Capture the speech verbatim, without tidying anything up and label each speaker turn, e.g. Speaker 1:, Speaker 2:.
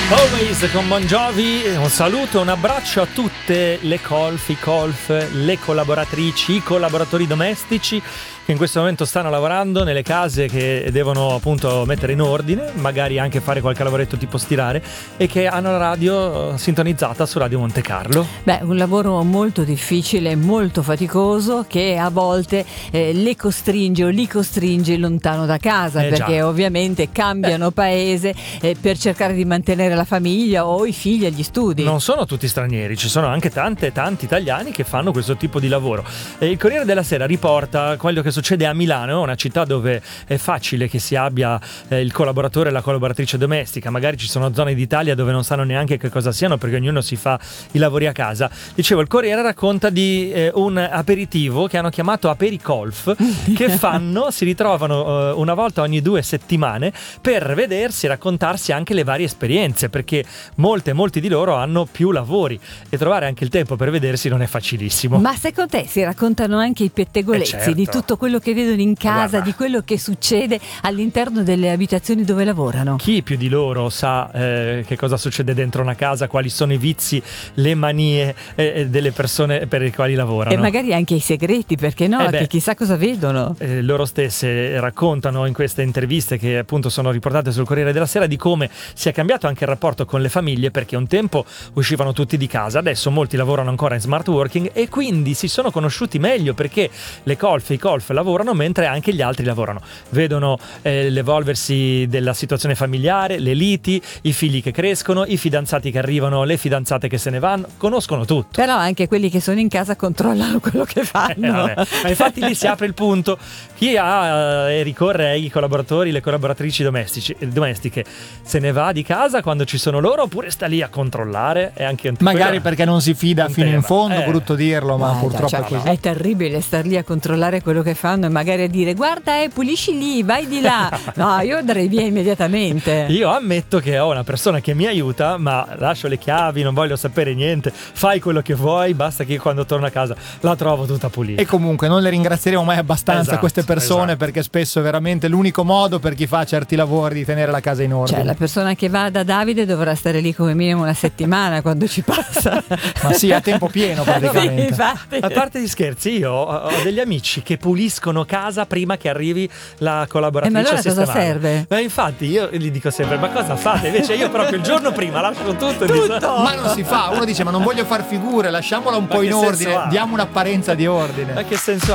Speaker 1: Always con Bon Jovi. Un saluto, un abbraccio a tutte le colf, i colf, le collaboratrici, i collaboratori domestici che in questo momento stanno lavorando nelle case, che devono appunto mettere in ordine, magari anche fare qualche lavoretto tipo stirare, e che hanno la radio sintonizzata su Radio Monte Carlo.
Speaker 2: Beh, un lavoro molto difficile, molto faticoso, che a volte eh, le costringe o li costringe lontano da casa,
Speaker 1: eh
Speaker 2: perché
Speaker 1: già.
Speaker 2: ovviamente cambiano eh. paese eh, per cercare di mantenere la famiglia o i figli agli studi.
Speaker 1: Non sono tutti stranieri, ci sono anche tante tanti italiani che fanno questo tipo di lavoro. E il Corriere della Sera riporta quello che succede a Milano, una città dove è facile che si abbia eh, il collaboratore e la collaboratrice domestica. Magari ci sono zone d'Italia dove non sanno neanche che cosa siano, perché ognuno si fa i lavori a casa. Dicevo, il Corriere racconta di eh, un aperitivo che hanno chiamato Apericolf, che fanno, si ritrovano eh, una volta ogni due settimane per vedersi e raccontarsi anche le varie esperienze, perché molte molti di loro hanno più lavori e trovare anche il tempo per vedersi non è facilissimo.
Speaker 2: Ma secondo te si raccontano anche i pettegolezzi
Speaker 1: eh certo.
Speaker 2: di tutto quello che vedono in casa,
Speaker 1: Guarda,
Speaker 2: di quello che succede all'interno delle abitazioni dove lavorano?
Speaker 1: Chi più di loro sa eh, che cosa succede dentro una casa, quali sono i vizi, le manie eh, delle persone per le quali lavorano.
Speaker 2: E magari anche i segreti, perché no?
Speaker 1: Eh beh,
Speaker 2: che chissà cosa vedono.
Speaker 1: Eh, loro stesse raccontano in queste interviste, che appunto sono riportate sul Corriere della Sera, di come si è cambiato anche il rapporto con le famiglie, perché un tempo uscivano tutti di casa, adesso molti lavorano ancora in smart working e quindi si sono conosciuti meglio, perché le colf e i colf lavorano mentre anche gli altri lavorano, vedono eh, l'evolversi della situazione familiare, le liti, i figli che crescono, i fidanzati che arrivano, le fidanzate che se ne vanno, conoscono tutto.
Speaker 2: Però anche quelli che sono in casa controllano quello che fanno.
Speaker 1: Eh, vabbè. Ma infatti lì si apre il punto: chi ha e eh, ricorre ai collaboratori, le collaboratrici domestici, domestiche, se ne va di casa quando ci sono loro, oppure sta lì a controllare? E anche
Speaker 3: magari perché non si fida fino
Speaker 1: tema.
Speaker 3: in fondo,
Speaker 1: eh.
Speaker 3: brutto dirlo, ma
Speaker 2: Guarda,
Speaker 3: purtroppo
Speaker 2: cioè,
Speaker 3: è così.
Speaker 2: è terribile star lì a controllare quello che fanno e magari a dire: guarda, eh, pulisci lì, vai di là. No, io andrei via immediatamente.
Speaker 1: Io ammetto che ho una persona che mi aiuta, ma lascio le chiavi, non voglio sapere niente, fai quello che vuoi, basta che quando torno a casa la trovo tutta pulita.
Speaker 3: E comunque non le ringrazieremo mai abbastanza,
Speaker 1: esatto,
Speaker 3: queste persone,
Speaker 1: esatto.
Speaker 3: perché spesso è veramente l'unico modo per chi fa certi lavori di tenere la casa in ordine.
Speaker 2: Cioè, la persona che va da Davide dovrà stare lì come minimo una settimana quando ci passa.
Speaker 3: Ma sì, a tempo pieno praticamente.
Speaker 2: Sì, infatti.
Speaker 1: A parte gli scherzi, io ho, ho degli amici che puliscono casa prima che arrivi la collaboratrice.
Speaker 2: E ma allora
Speaker 1: a
Speaker 2: cosa
Speaker 1: sistemare.
Speaker 2: serve?
Speaker 1: Ma infatti io gli dico sempre: ma cosa fate? Invece io proprio il giorno prima lascio tutto, e
Speaker 2: Tutto.
Speaker 1: mi-
Speaker 3: Ma non si fa, uno dice ma non voglio far figure, lasciamola un
Speaker 1: Ma
Speaker 3: po'
Speaker 1: che
Speaker 3: in
Speaker 1: senso
Speaker 3: ordine,
Speaker 1: ha?
Speaker 3: diamo un'apparenza di ordine.
Speaker 1: Ma che senso ha?